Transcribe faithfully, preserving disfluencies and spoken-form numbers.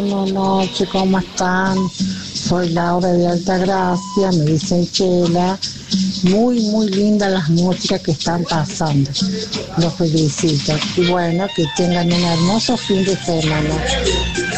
Buenas noches, ¿cómo están? Soy Laura de Altagracia, me dicen Chela. Muy, muy lindas las músicas que están pasando. Los felicito. Y bueno, que tengan un hermoso fin de semana.